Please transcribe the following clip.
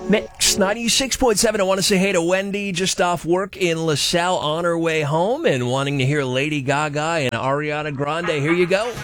Mix 96.7. I want to say hey to Wendy, just off work in LaSalle on her way home and wanting to hear Lady Gaga and Ariana Grande. Here you go.